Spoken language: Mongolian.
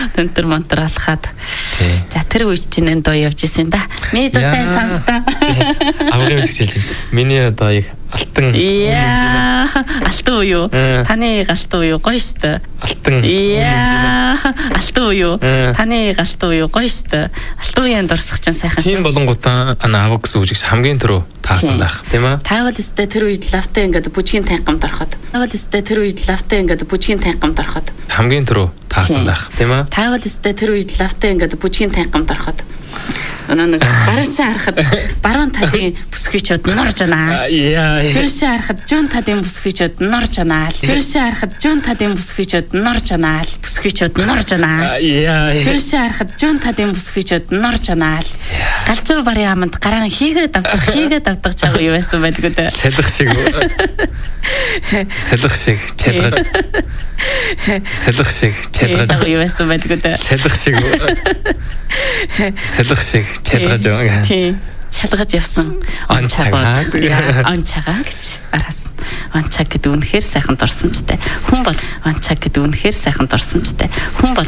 Тэнтэр монтер алхаад. За тэр үеч чинь доо явж исэн да. Миний доо сайн сонстоо. Аврын үеч хэлж. Миний одоо яг алтан. Яа, алтан уу юу? Таны алтан уу юу? Гоё штэ. Алтан. Яа, алтан уу юу? Таны алтан уу юу? Гоё штэ. Алтан үеийн дурсах чинь сайхан шүү. Тийм болонгуудаа авах гэсэн үг хамгийн түрүү таасан байх, тийм ээ. Таавал өстэй тэр үед лавтай ингээд бүжгийн танхимд ороход. Таавал өстэй тэр үед лавтай ингээд бүжгийн танхимд ороход. Хамгийн түрүү таасан байх, тийм ээ. Таавал өстэй тэр үед лавтай ингээд бүжгийн танхимд ороход. Нэг баруун харахад баруун талын бүсгүйчүүд норж анаа. Жиршээ харахад жон талын бүсгүйчүүд норж анаа. Жиршээ харахад жон талын бүсгүйчүүд норж анаа. Бүсгүйчүүд норж анаа. Жиршээ харахад жон талын бүсгүйчүүд норж анаа. Галзуу барын аманд гараан хийгээд авдаг чаг юу байсан байдгүй дээ. Салах шиг. Салах шиг чалгаад. Салах шиг чалгаад юу байсан байдгүй дээ. Салах шиг. Салах шиг чалгаж байгаа. Тийм. Чалгаж явсан онцагаа гэж араас. Онцаг гэдэг үнэхээр сайхан дурсамжтай. Хүн бол онцаг гэдэг үнэхээр сайхан дурсамжтай. Хүн бол